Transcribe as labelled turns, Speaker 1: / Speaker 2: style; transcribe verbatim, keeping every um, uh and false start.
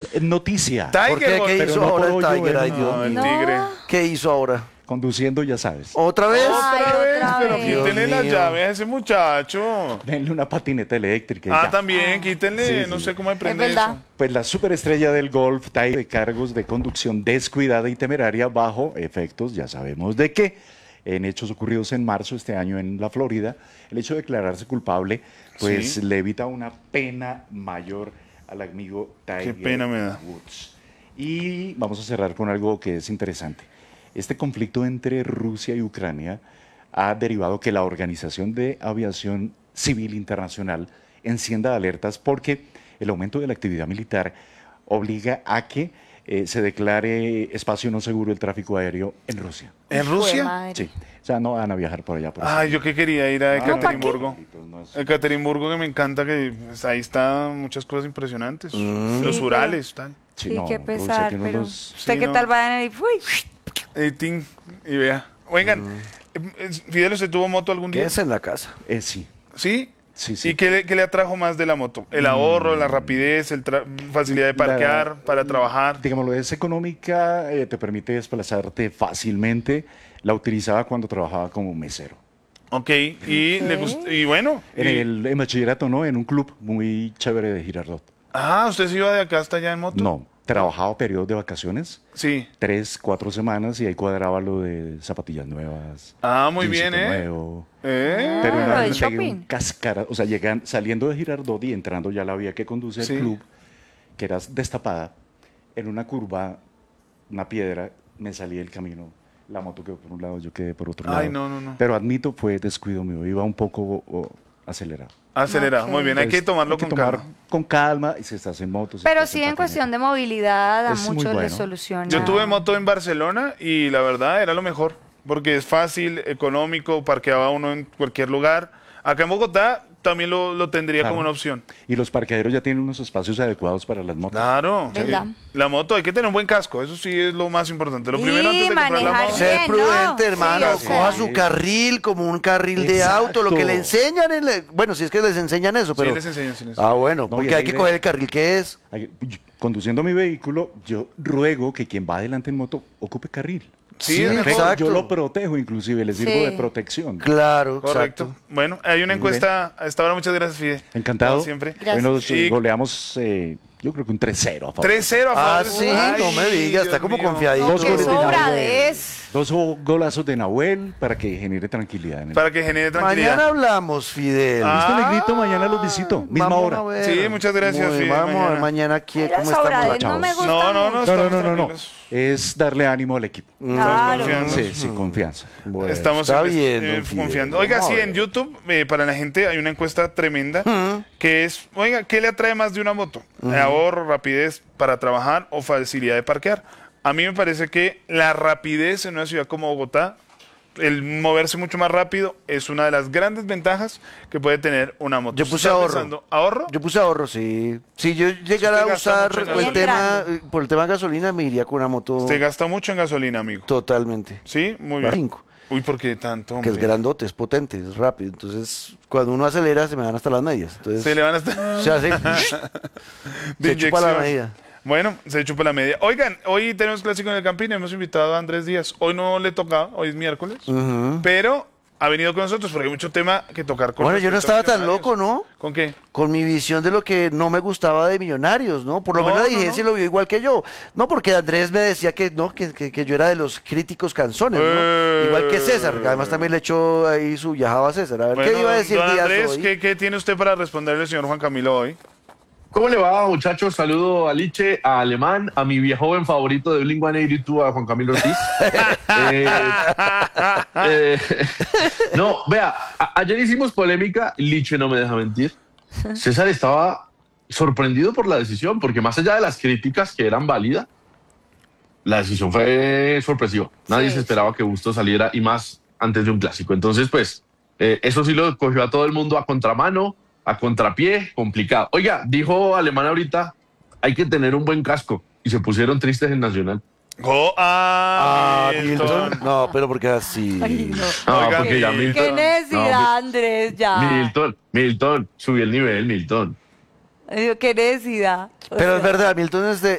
Speaker 1: noticia.
Speaker 2: ¿Por qué?
Speaker 3: Tiger,
Speaker 2: ¿Qué
Speaker 1: pero
Speaker 2: hizo
Speaker 1: no
Speaker 2: ahora
Speaker 1: por
Speaker 2: el
Speaker 1: hoyo,
Speaker 2: Tiger? Ay,
Speaker 1: no,
Speaker 2: Dios
Speaker 3: no, el
Speaker 2: mío.
Speaker 3: tigre.
Speaker 2: ¿Qué hizo ahora?
Speaker 1: Conduciendo, ya sabes.
Speaker 2: ¿Otra vez?
Speaker 4: Ay,
Speaker 3: Otra vez,
Speaker 4: otra
Speaker 3: pero
Speaker 4: vez.
Speaker 3: quítenle
Speaker 2: Dios
Speaker 3: las
Speaker 2: mío.
Speaker 3: llaves a ese muchacho.
Speaker 1: Denle una patineta eléctrica. y
Speaker 3: Ah,
Speaker 1: ya.
Speaker 3: también, quítenle,
Speaker 1: Sí,
Speaker 3: no
Speaker 1: sí.
Speaker 3: sé cómo
Speaker 4: Es
Speaker 3: aprende
Speaker 4: verdad.
Speaker 3: eso.
Speaker 1: Pues la superestrella del golf, Tiger, de cargos de conducción descuidada y temeraria bajo efectos, ya sabemos de qué, en hechos ocurridos en marzo este año en la Florida. El hecho de declararse culpable, pues
Speaker 3: Sí.
Speaker 1: le evita una pena mayor al amigo Tiger
Speaker 3: pena me da.
Speaker 1: Woods. Y vamos a cerrar con algo que es interesante. Este conflicto entre Rusia y Ucrania ha derivado que la Organización de Aviación Civil Internacional encienda alertas porque el aumento de la actividad militar obliga a que eh, se declare espacio no seguro el tráfico aéreo en Rusia.
Speaker 3: ¿En
Speaker 4: Hijo de
Speaker 3: Rusia?
Speaker 4: madre.
Speaker 1: Sí, o sea, no van a viajar por allá. Por
Speaker 3: Ay, yo que quería ir a
Speaker 1: Ah,
Speaker 3: Ekaterimburgo.
Speaker 1: no es-
Speaker 3: Ekaterimburgo que me encanta, que pues, ahí están muchas cosas impresionantes.
Speaker 2: Mm.
Speaker 3: Los
Speaker 4: Sí,
Speaker 3: Urales, tal.
Speaker 4: Sí,
Speaker 1: no,
Speaker 4: qué
Speaker 1: Rusia
Speaker 4: pesar,
Speaker 1: tiene
Speaker 4: pero...
Speaker 1: unos-
Speaker 4: ¿Usted
Speaker 3: Sí,
Speaker 4: qué
Speaker 3: no.
Speaker 4: tal va a ir? Uy,
Speaker 3: Eh, tin, y vea. Oigan, eh, eh, Fidel, ¿usted tuvo moto algún día?
Speaker 2: Quédese en la casa.
Speaker 1: eh, sí,
Speaker 3: ¿Sí?
Speaker 1: sí, sí.
Speaker 3: ¿Y qué le, qué le atrajo más de la moto? ¿El ahorro, la rapidez, el tra- facilidad de parquear,
Speaker 1: La-
Speaker 3: para trabajar?
Speaker 1: Digámoslo, es económica, eh, te permite desplazarte fácilmente. La utilizaba cuando trabajaba como mesero.
Speaker 3: Ok, y, le gust- y bueno.
Speaker 1: En
Speaker 3: y-
Speaker 1: el en bachillerato, ¿no? En un club muy chévere de Girardot.
Speaker 3: Ah, ¿usted se iba de acá hasta allá en moto?
Speaker 1: No, trabajaba periodos de vacaciones,
Speaker 3: Sí.
Speaker 1: tres, cuatro semanas, y ahí cuadraba lo de zapatillas nuevas.
Speaker 3: Ah, muy
Speaker 1: jeansito
Speaker 3: bien, ¿eh?
Speaker 1: nuevo.
Speaker 3: ¿Eh?
Speaker 1: Pero
Speaker 4: Ah,
Speaker 1: una
Speaker 4: lo
Speaker 1: vez
Speaker 4: del
Speaker 1: me pegué un
Speaker 4: shopping.
Speaker 1: cascara, o sea, llegan, saliendo de Girardot y entrando ya la vía que conduce al
Speaker 3: Sí.
Speaker 1: club, que era destapada, en una curva, una piedra, me salí del camino. La moto quedó por un lado, yo quedé por otro
Speaker 3: Ay,
Speaker 1: lado.
Speaker 3: no, no, no.
Speaker 1: Pero admito, fue descuido mío, iba un poco oh, acelerado.
Speaker 3: Acelera,
Speaker 4: Ok.
Speaker 3: muy bien, hay que
Speaker 1: Entonces,
Speaker 3: tomarlo
Speaker 1: hay que
Speaker 3: con
Speaker 1: tomar
Speaker 3: calma.
Speaker 1: con calma, y si estás en moto. si
Speaker 4: pero
Speaker 1: estás
Speaker 4: sí en
Speaker 1: patineta.
Speaker 4: cuestión de movilidad da
Speaker 1: Es muy
Speaker 4: mucho, le
Speaker 1: bueno.
Speaker 4: soluciona.
Speaker 3: Yo tuve moto en Barcelona y la verdad era lo mejor, porque es fácil, económico, parqueaba uno en cualquier lugar. Acá en Bogotá también lo, lo tendría
Speaker 1: Claro.
Speaker 3: como una opción.
Speaker 1: Y los parqueaderos ya tienen unos espacios adecuados para las motos.
Speaker 3: Claro.
Speaker 4: ¿Verdad?
Speaker 3: La moto hay que tener un buen casco, eso sí es lo más importante. Lo primero
Speaker 4: Y
Speaker 3: antes de comprar la
Speaker 4: manejar
Speaker 3: moto.
Speaker 4: bien.
Speaker 2: Ser prudente,
Speaker 4: ¿no?
Speaker 2: hermano.
Speaker 4: Sí, o sea.
Speaker 2: Coja su carril como un carril de auto. Lo que le
Speaker 1: Exacto.
Speaker 2: enseñan en la- Bueno, si es que les enseñan eso, pero...
Speaker 3: Sí, les enseñan, sí, les enseñan.
Speaker 2: Ah, bueno,
Speaker 1: No, y
Speaker 2: porque
Speaker 1: esa
Speaker 2: hay que
Speaker 1: idea-
Speaker 2: coger el carril que es.
Speaker 1: Ay, yo- Conduciendo mi vehículo, yo ruego que quien va adelante en moto ocupe carril.
Speaker 3: Sí,
Speaker 2: Sí,
Speaker 3: es mejor.
Speaker 2: exacto.
Speaker 1: Yo lo protejo, inclusive, le sirvo
Speaker 4: Sí.
Speaker 1: de protección.
Speaker 2: Claro,
Speaker 3: Correcto.
Speaker 2: exacto.
Speaker 3: Bueno, hay una
Speaker 1: Muy bien.
Speaker 3: encuesta a esta hora. Muchas gracias, Fide.
Speaker 1: Encantado.
Speaker 3: Como siempre.
Speaker 4: Gracias.
Speaker 1: Hoy nos
Speaker 3: Y-
Speaker 1: goleamos, eh, yo creo que un tres cero a favor.
Speaker 3: tres cero a
Speaker 2: Ah,
Speaker 3: favor.
Speaker 2: sí,
Speaker 3: Ay,
Speaker 2: no me digas, está
Speaker 3: Dios
Speaker 2: como
Speaker 3: mío.
Speaker 2: confiadito.
Speaker 4: No,
Speaker 1: Dos
Speaker 4: qué
Speaker 1: goles de
Speaker 4: sobradez.
Speaker 1: Dos golazos de Nahuel para que genere tranquilidad. En el...
Speaker 3: Para que genere tranquilidad.
Speaker 2: Mañana hablamos, Fidel.
Speaker 3: Ah,
Speaker 1: ¿Listo, Negrito? Mañana los visito. Misma
Speaker 2: Vamos
Speaker 1: hora.
Speaker 2: a ver.
Speaker 3: Sí, muchas gracias,
Speaker 2: Muy-
Speaker 3: Fidel,
Speaker 2: Vamos a ver
Speaker 3: mañana.
Speaker 2: mañana aquí
Speaker 4: Era
Speaker 2: cómo estamos.
Speaker 4: sobradez, no me
Speaker 1: chavos.
Speaker 4: gusta
Speaker 3: No, no, no,
Speaker 4: mucho.
Speaker 1: No, no,
Speaker 3: estamos
Speaker 1: no, no, no.
Speaker 3: tranquilos.
Speaker 1: Es darle ánimo al equipo.
Speaker 4: Claro.
Speaker 3: confiando.
Speaker 1: Sí, sí, confianza.
Speaker 2: Bueno,
Speaker 3: Estamos
Speaker 2: está
Speaker 3: eh,
Speaker 2: bien,
Speaker 3: eh,
Speaker 2: don Fidel.
Speaker 3: confiando. Oiga,
Speaker 2: Vamos
Speaker 3: sí,
Speaker 2: a ver.
Speaker 3: en YouTube, eh, para la gente hay una encuesta tremenda que es, oiga, ¿qué le atrae más de una moto? Ahorro, rapidez para trabajar o facilidad de parquear. A mí me parece que la rapidez en una ciudad como Bogotá, el moverse mucho más rápido, es una de las grandes ventajas que puede tener una moto.
Speaker 2: Yo
Speaker 3: ¿Usted
Speaker 2: puse
Speaker 3: está
Speaker 2: ahorro.
Speaker 3: pensando, ¿ahorro?
Speaker 2: Yo puse ahorro, sí. Si yo llegara
Speaker 3: usted
Speaker 2: a
Speaker 3: gasta
Speaker 2: usar
Speaker 3: mucho en
Speaker 2: el
Speaker 4: gasolina.
Speaker 2: tema, eh, por el tema de gasolina, me iría con una moto
Speaker 3: Usted gasta mucho en gasolina, amigo.
Speaker 2: totalmente.
Speaker 3: Sí, muy bien.
Speaker 2: Cinco.
Speaker 3: Uy, ¿por qué tanto?
Speaker 2: Que es
Speaker 3: hombre?
Speaker 2: grandote, es potente, es rápido. Entonces, cuando uno acelera, se me van hasta las medias. Entonces,
Speaker 3: Se le van a estar...
Speaker 2: se hace...
Speaker 3: de
Speaker 2: se chupa la
Speaker 3: inyección.
Speaker 2: medida.
Speaker 3: Bueno, se chupa la media. Oigan, hoy tenemos clásico en el Campín, hemos invitado a Andrés Díaz. Hoy no le toca, hoy es miércoles,
Speaker 2: Ujú.
Speaker 3: pero ha venido con nosotros porque hay mucho tema que tocar con
Speaker 2: Bueno, yo no
Speaker 3: respecto a
Speaker 2: estaba tan
Speaker 3: Millonarios.
Speaker 2: loco, ¿no?
Speaker 3: ¿Con qué?
Speaker 2: Con mi visión de lo que no me gustaba de Millonarios, ¿no? Por lo
Speaker 3: No,
Speaker 2: menos la
Speaker 3: no,
Speaker 2: dirigencia
Speaker 3: no.
Speaker 2: lo vio igual que yo. No, porque Andrés me decía que no, que, que- que yo era de los críticos canzones, ¿no?
Speaker 3: Eh.
Speaker 2: Igual que César, que además también le echó ahí su viajaba a César. A ver,
Speaker 3: Bueno,
Speaker 2: ¿qué iba a decir
Speaker 3: don
Speaker 2: Díaz
Speaker 3: Andrés,
Speaker 2: hoy?
Speaker 3: ¿qué, qué tiene usted para responderle al señor Juan Camilo hoy?
Speaker 5: ¿Cómo le va, muchachos? Saludo a Liche, a Alemán, a mi viejo joven favorito de Blink ciento ochenta y dos, a Juan Camilo Ortiz. Eh, eh, no, vea, a- ayer hicimos polémica, Liche no me deja mentir. César estaba sorprendido por la decisión, porque más allá de las críticas que eran válidas, la decisión fue sorpresiva. Nadie
Speaker 4: Sí,
Speaker 5: se esperaba que Bustos saliera, y más antes de un clásico. Entonces, pues, eh, eso sí lo cogió a todo el mundo a contramano, a contrapié, complicado. Oiga, dijo Alemán ahorita, hay que tener un buen casco, y se pusieron tristes en Nacional.
Speaker 3: Oh, ah,
Speaker 2: Ah,
Speaker 3: Milton.
Speaker 2: Milton. No, pero porque así.
Speaker 4: Ay, no.
Speaker 5: No,
Speaker 3: Oiga,
Speaker 5: porque ya
Speaker 3: ¿qué-
Speaker 5: Milton.
Speaker 4: Qué necesidad,
Speaker 5: no,
Speaker 4: Andrés, ya.
Speaker 5: Milton, Milton, subí el nivel, Milton.
Speaker 4: Ay, qué necesidad. O
Speaker 2: Pero es
Speaker 4: sea,
Speaker 2: verdad, Milton es de,